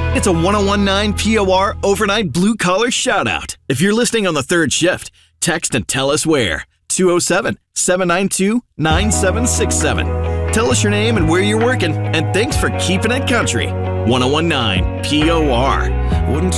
It's a 1019 POR overnight blue collar shout out. If you're listening on the third shift, text and tell us where. 207-792-9767. Tell us your name and where you're working, and thanks for keeping it country. 1019 POR. Wouldn't